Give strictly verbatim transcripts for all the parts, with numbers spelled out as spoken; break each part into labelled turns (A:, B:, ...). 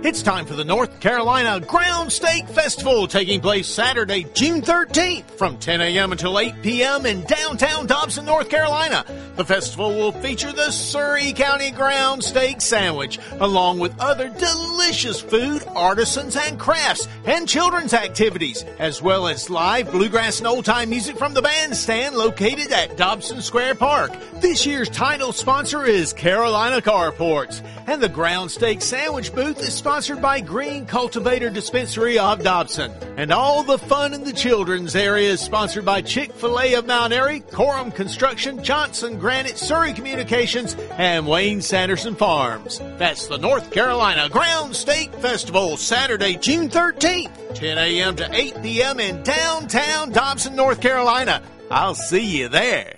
A: It's time for the North Carolina Ground Steak Festival, taking place Saturday, June thirteenth from ten a.m. until eight p.m. in downtown Dobson, North Carolina. The festival will feature the Surry County Ground Steak Sandwich, along with other delicious food, artisans, and crafts, and children's activities, as well as live bluegrass and old-time music from the bandstand located at Dobson Square Park. This year's title sponsor is Carolina Carports, and the Ground Steak Sandwich booth is sponsored by Green Cultivator Dispensary of Dobson. And all the fun in the children's area is sponsored by Chick-fil-A of Mount Airy, Coram Construction, Johnson Granite, Surry Communications, and Wayne Sanderson Farms. That's the North Carolina Ground Steak Festival, Saturday, June thirteenth, ten a.m. to eight p.m. in downtown Dobson, North Carolina. I'll see you there.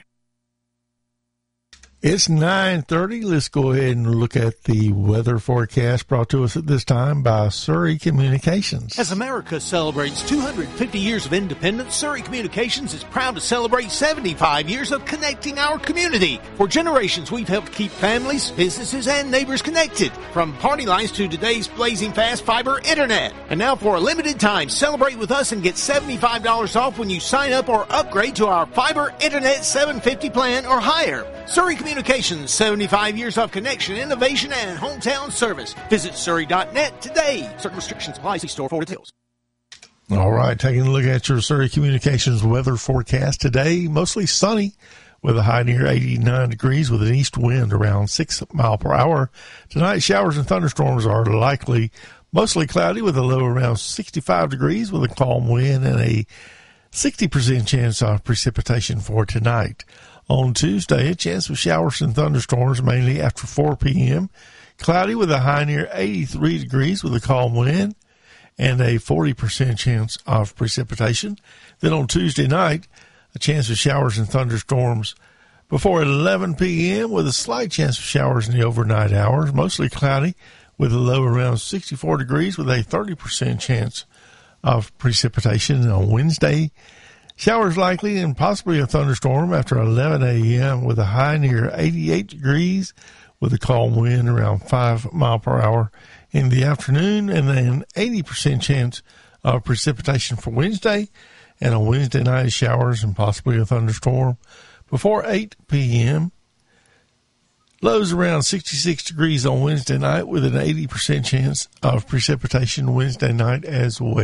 B: It's nine thirty. Let's go ahead and look at the weather forecast brought to us at this time by Surry Communications.
A: As America celebrates two hundred fifty years of independence, Surry Communications is proud to celebrate seventy-five years of connecting our community. For generations, we've helped keep families, businesses, and neighbors connected, from party lines to today's blazing fast fiber internet. And now for a limited time, celebrate with us and get seventy-five dollars off when you sign up or upgrade to our fiber internet seven fifty plan or higher. Surry Communications, seventy-five years of connection, innovation, and hometown service. Visit surry dot net today. Certain restrictions apply. See store for details.
B: All right, taking a look at your Surry Communications weather forecast today. Mostly sunny with a high near eighty-nine degrees with an east wind around six mile per hour. Tonight, showers and thunderstorms are likely. Mostly cloudy with a low around sixty-five degrees with a calm wind and a sixty percent chance of precipitation for tonight. On Tuesday, a chance of showers and thunderstorms mainly after four p.m. Cloudy with a high near eighty-three degrees with a calm wind and a forty percent chance of precipitation. Then on Tuesday night, a chance of showers and thunderstorms before eleven p.m. with a slight chance of showers in the overnight hours. Mostly cloudy with a low around sixty-four degrees with a thirty percent chance of precipitation. And on Wednesday, showers likely and possibly a thunderstorm after eleven a.m. with a high near eighty-eight degrees with a calm wind around five mile per hour in the afternoon, and then eighty percent chance of precipitation for Wednesday. And on Wednesday night, showers and possibly a thunderstorm before eight p.m. Lows around sixty-six degrees on Wednesday night with an eighty percent chance of precipitation Wednesday night as well.